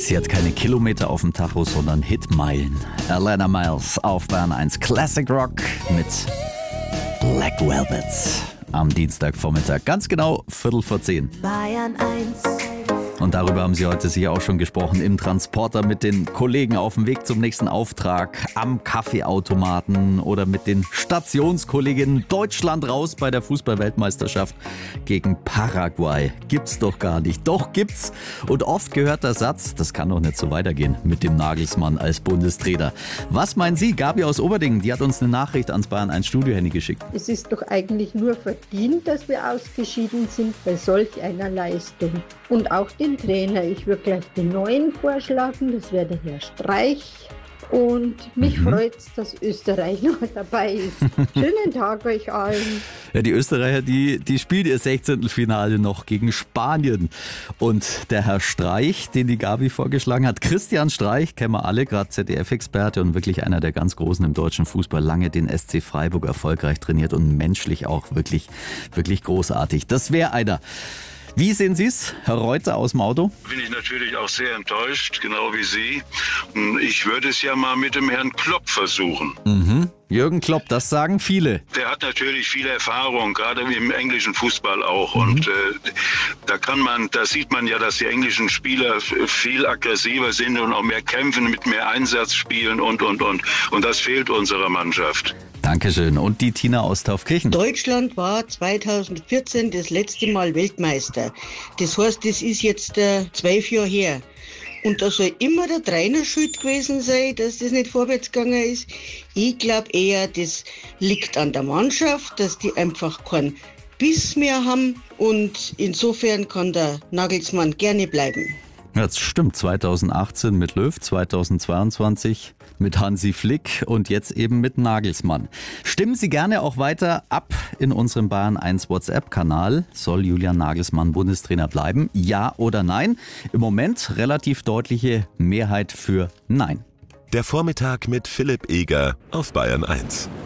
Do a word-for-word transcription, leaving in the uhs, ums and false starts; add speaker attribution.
Speaker 1: Sie hat keine Kilometer auf dem Tacho, sondern Hitmeilen. Alana Miles auf Bayern eins Classic Rock mit Black Velvet am Dienstagvormittag. Ganz genau Viertel vor zehn.
Speaker 2: Bayern eins.
Speaker 1: Und darüber haben Sie heute sicher auch schon gesprochen im Transporter mit den Kollegen auf dem Weg zum nächsten Auftrag, am Kaffeeautomaten oder mit den Stationskolleginnen. Deutschland raus bei der Fußball-Weltmeisterschaft gegen Paraguay. Gibt's doch gar nicht. Doch gibt's. Und oft gehört der Satz, das kann doch nicht so weitergehen mit dem Nagelsmann als Bundestrainer. Was meinen Sie? Gabi aus Oberdingen, die hat uns eine Nachricht ans Bayern eins Studio-Handy geschickt.
Speaker 3: Es ist doch eigentlich nur verdient, dass wir ausgeschieden sind bei solch einer Leistung. Und auch den Trainer. Ich würde gleich den neuen vorschlagen, das wäre der Herr Streich. Und mich mhm. freut es, dass Österreich noch dabei ist. Schönen Tag euch allen.
Speaker 1: Ja, die Österreicher, die, die spielen ihr Sechzehntelfinale noch gegen Spanien. Und der Herr Streich, den die Gabi vorgeschlagen hat, Christian Streich, kennen wir alle, gerade Z D F-Experte und wirklich einer der ganz Großen im deutschen Fußball, lange den S C Freiburg erfolgreich trainiert und menschlich auch wirklich, wirklich großartig. Das wäre einer. Wie sehen Sie es, Herr Reuter aus dem Auto?
Speaker 4: Bin ich natürlich auch sehr enttäuscht, genau wie Sie. Ich würde es ja mal mit dem Herrn Klopp versuchen.
Speaker 1: Mhm. Jürgen Klopp, das sagen viele.
Speaker 4: Der hat natürlich viel Erfahrung, gerade im englischen Fußball auch.
Speaker 1: Mhm.
Speaker 4: Und äh, da kann man, da sieht man ja, dass die englischen Spieler viel aggressiver sind und auch mehr kämpfen, mit mehr Einsatz spielen und, und, und. Und das fehlt unserer Mannschaft.
Speaker 1: Dankeschön. Und die Tina aus Taufkirchen?
Speaker 5: Deutschland war zweitausendvierzehn das letzte Mal Weltmeister. Das heißt, das ist jetzt äh, zwölf Jahre her. Und da soll immer der Trainer schuld gewesen sein, dass das nicht vorwärts gegangen ist. Ich glaube eher, das liegt an der Mannschaft, dass die einfach keinen Biss mehr haben. Und insofern kann der Nagelsmann gerne bleiben.
Speaker 1: Ja, das stimmt. zweitausendachtzehn mit Löw, zweitausendzweiundzwanzig mit Hansi Flick und jetzt eben mit Nagelsmann. Stimmen Sie gerne auch weiter ab in unserem Bayern eins WhatsApp-Kanal. Soll Julian Nagelsmann Bundestrainer bleiben? Ja oder nein? Im Moment relativ deutliche Mehrheit für Nein.
Speaker 6: Der Vormittag mit Philipp Eger auf Bayern eins.